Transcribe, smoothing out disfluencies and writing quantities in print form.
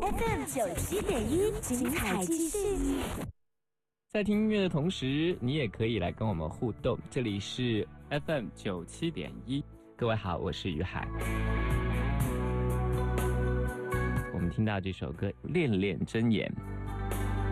FM97.1，精彩继续。 在听音乐的同时，你也可以来跟我们互动。这里是 FM97.1，各位好，我是于海。我们听到这首歌《恋恋真言》。